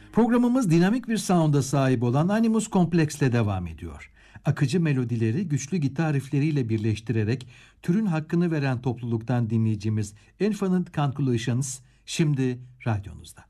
Programımız dinamik bir sound'a sahip olan Animus Complex'le devam ediyor. Akıcı melodileri güçlü gitar riffleriyle birleştirerek türün hakkını veren topluluktan dinleyicimiz Infinite Conclusions şimdi radyonuzda.